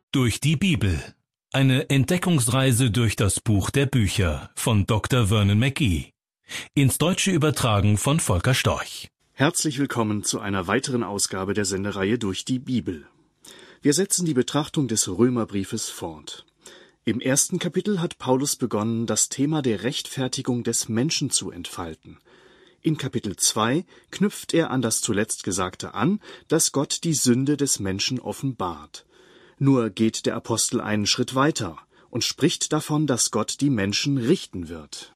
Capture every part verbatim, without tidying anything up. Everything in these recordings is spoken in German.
Durch die Bibel. Eine Entdeckungsreise durch das Buch der Bücher von Doktor Vernon McGee. Ins Deutsche übertragen von Volker Storch. Herzlich willkommen zu einer weiteren Ausgabe der Sendereihe Durch die Bibel. Wir setzen die Betrachtung des Römerbriefes fort. Im ersten Kapitel hat Paulus begonnen, das Thema der Rechtfertigung des Menschen zu entfalten. In Kapitel zwei knüpft er an das zuletzt Gesagte an, dass Gott die Sünde des Menschen offenbart. Nur geht der Apostel einen Schritt weiter und spricht davon, dass Gott die Menschen richten wird.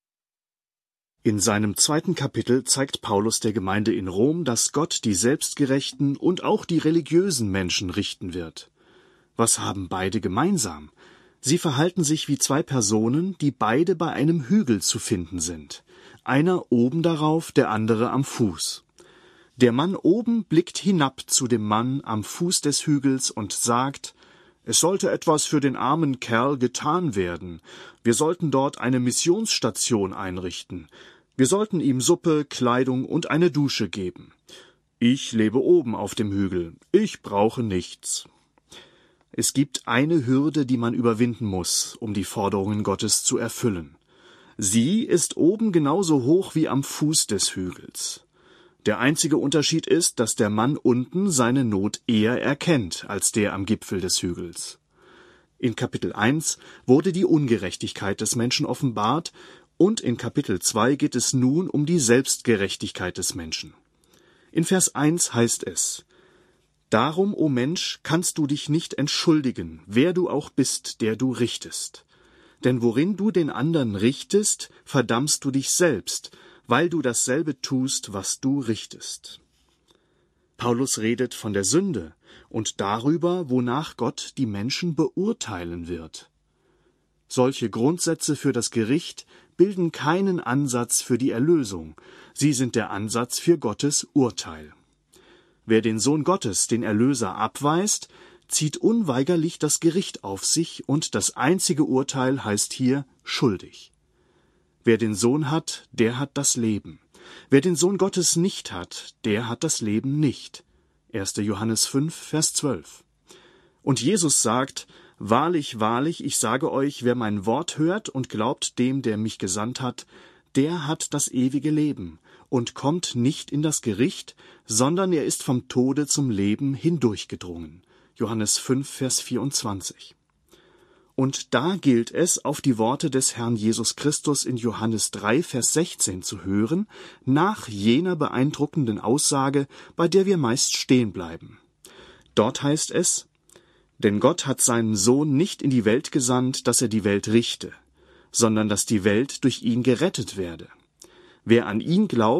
In seinem zweiten Kapitel zeigt Paulus der Gemeinde in Rom, dass Gott die selbstgerechten und auch die religiösen Menschen richten wird. Was haben beide gemeinsam? Sie verhalten sich wie zwei Personen, die beide bei einem Hügel zu finden sind. Einer oben darauf, der andere am Fuß. Der Mann oben blickt hinab zu dem Mann am Fuß des Hügels und sagt: Es sollte etwas für den armen Kerl getan werden. Wir sollten dort eine Missionsstation einrichten. Wir sollten ihm Suppe, Kleidung und eine Dusche geben. Ich lebe oben auf dem Hügel. Ich brauche nichts. Es gibt eine Hürde, die man überwinden muss, um die Forderungen Gottes zu erfüllen. Sie ist oben genauso hoch wie am Fuß des Hügels. Der einzige Unterschied ist, dass der Mann unten seine Not eher erkennt als der am Gipfel des Hügels. In Kapitel eins wurde die Ungerechtigkeit des Menschen offenbart und in Kapitel zwei geht es nun um die Selbstgerechtigkeit des Menschen. In Vers eins heißt es: Darum, o Mensch, kannst du dich nicht entschuldigen, wer du auch bist, der du richtest. Denn worin du den anderen richtest, verdammst du dich selbst, weil du dasselbe tust, was du richtest. Paulus redet von der Sünde und darüber, wonach Gott die Menschen beurteilen wird. Solche Grundsätze für das Gericht bilden keinen Ansatz für die Erlösung, sie sind der Ansatz für Gottes Urteil. Wer den Sohn Gottes, den Erlöser, abweist, zieht unweigerlich das Gericht auf sich, und das einzige Urteil heißt hier schuldig. Wer den Sohn hat, der hat das Leben. Wer den Sohn Gottes nicht hat, der hat das Leben nicht. erster Johannes fünf, Vers zwölf. Und Jesus sagt: Wahrlich, wahrlich, ich sage euch, wer mein Wort hört und glaubt dem, der mich gesandt hat, der hat das ewige Leben und kommt nicht in das Gericht, sondern er ist vom Tode zum Leben hindurchgedrungen. Johannes fünf, Vers vierundzwanzig. Und da gilt es, auf die Worte des Herrn Jesus Christus in Johannes drei, Vers sechzehn zu hören, nach jener beeindruckenden Aussage, bei der wir meist stehen bleiben. Dort heißt es: Denn Gott hat seinen Sohn nicht in die Welt gesandt, dass er die Welt richte, sondern dass die Welt durch ihn gerettet werde. Wer an ihn glaubt,